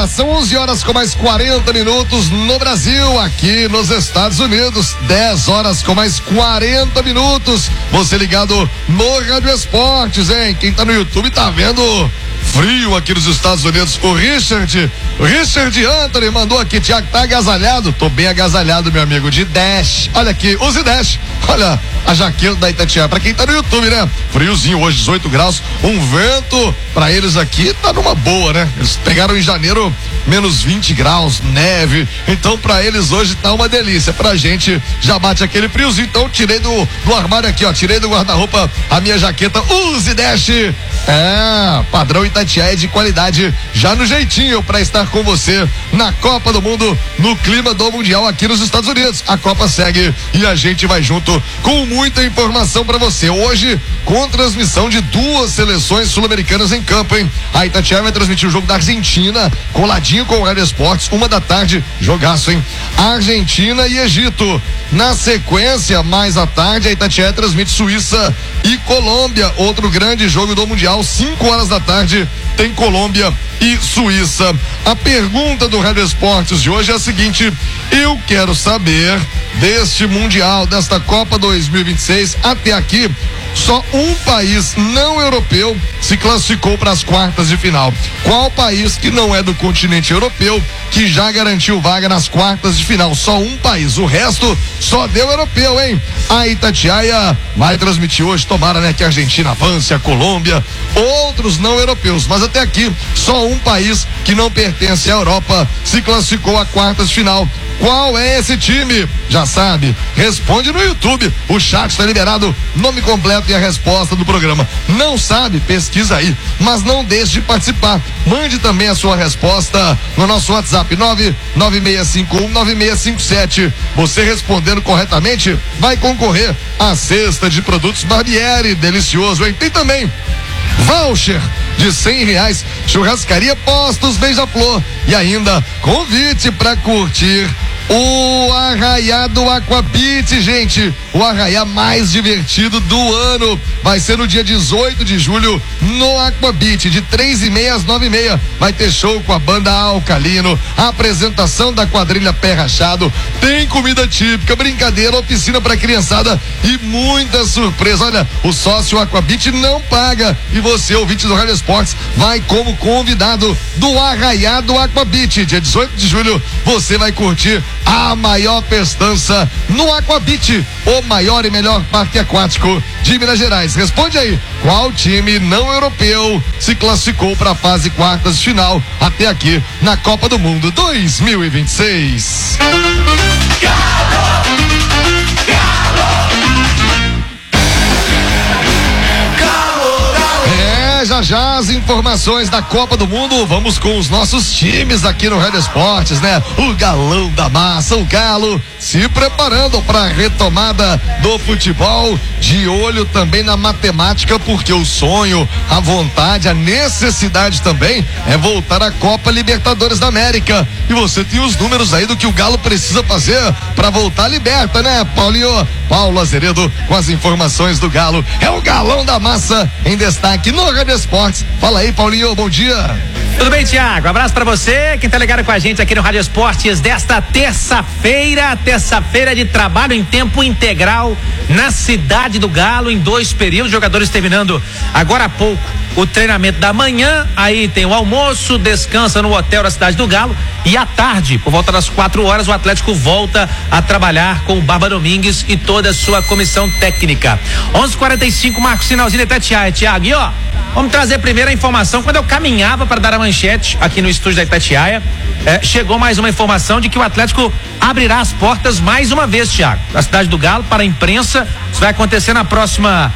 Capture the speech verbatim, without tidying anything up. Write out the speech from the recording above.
dia, são onze horas com mais quarenta minutos no Brasil, aqui nos Estados Unidos, dez horas com mais quarenta minutos. Você ligado no Rádio Esportes, hein? Quem tá no YouTube tá vendo frio aqui nos Estados Unidos. O Richard, o Richard Anthony mandou aqui, Tiago, tá agasalhado? Tô bem agasalhado, meu amigo, de Dash. Olha aqui, use Dash. Olha a jaqueta da Itatiaia, pra quem tá no YouTube, né? Friozinho hoje, dezoito graus, um vento pra eles aqui tá numa boa, né? Eles pegaram em janeiro menos vinte graus, neve, então pra eles hoje tá uma delícia. Pra gente já bate aquele friozinho, então tirei do, do armário aqui, ó, tirei do guarda-roupa a minha jaqueta, use Dash. É, padrão Itatiaia de qualidade, já no jeitinho pra estar com você na Copa do Mundo, no clima do Mundial aqui nos Estados Unidos. A Copa segue e a gente vai junto com muita informação pra você. Hoje, com transmissão de duas seleções sul-americanas em campo, hein? A Itatiaia vai transmitir o jogo da Argentina, coladinho com o Rádio Esportes, uma da tarde, jogaço, hein? Argentina e Egito. Na sequência, mais à tarde, a Itatiaia transmite Suíça e Colômbia, outro grande jogo do Mundial, cinco horas da tarde, tem Colômbia e Suíça. A pergunta do Rádio Esportes de hoje é a seguinte: eu quero saber deste Mundial, desta Copa dois mil e vinte e seis, até aqui, só um país não europeu se classificou para as quartas de final. Qual país que não é do continente europeu que já garantiu vaga nas quartas de final? Só um país, o resto só deu europeu, hein? A Itatiaia vai transmitir hoje, tomara, né, que a Argentina avance, a Colômbia, outros não europeus, mas até aqui só um país que não pertence à Europa se classificou a quartas de final. Qual é esse time? Já sabe? Responde no YouTube. O chat está liberado, nome completo e a resposta do programa. Não sabe? Pesquisa aí, mas não deixe de participar. Mande também a sua resposta no nosso WhatsApp nove nove seis cinco um nove seis cinco sete. Você respondendo corretamente vai concorrer à cesta de produtos Barbieri, delicioso, hein? Tem também voucher de cem reais, churrascaria Postos Beija-Flor e ainda convite para curtir o Arraiá do Aquabit, gente. O arraiá mais divertido do ano vai ser no dia dezoito de julho no Aquabit, de três e meia às nove e meia. Vai ter show com a banda Alcalino, a apresentação da quadrilha Pé Rachado, tem comida típica, brincadeira, oficina pra criançada e muita surpresa. Olha, o sócio Aquabit não paga e você, ouvinte do Rádio Esportes, vai como convidado do Arraiá do Aquabit. Dia dezoito de julho você vai curtir a maior festança no Aquabit, o maior e melhor parque aquático de Minas Gerais. Responde aí, qual time não europeu se classificou para a fase quartas de final até aqui na Copa do Mundo dois mil e vinte e seis? Galo! Já já as informações da Copa do Mundo, vamos com os nossos times aqui no Rádio Esportes, né? O Galão da Massa, o Galo, se preparando para a retomada do futebol, de olho também na matemática, porque o sonho, a vontade, a necessidade também é voltar à Copa Libertadores da América. E você tem os números aí do que o Galo precisa fazer para voltar liberta, né, Paulinho? Paulo Azeredo com as informações do Galo. É o Galão da Massa em destaque no Rádio Esportes. Fala aí, Paulinho, bom dia. Tudo bem, Tiago? Abraço pra você, quem tá ligado com a gente aqui no Rádio Esportes desta terça-feira, terça-feira de trabalho em tempo integral na cidade do Galo, em dois períodos, jogadores terminando agora há pouco o treinamento da manhã, aí tem o almoço, descansa no hotel da cidade do Galo e à tarde, por volta das quatro horas, o Atlético volta a trabalhar com o Barba Domingues e toda a sua comissão técnica. onze e quarenta e cinco, Marcos Sinalzinho da Itatiaia, Tiago, e ó, vamos trazer primeiro a informação. Quando eu caminhava para dar a manchete aqui no estúdio da Itatiaia, eh, chegou mais uma informação de que o Atlético abrirá as portas mais uma vez, Tiago, da cidade do Galo para a imprensa. Isso vai acontecer na próxima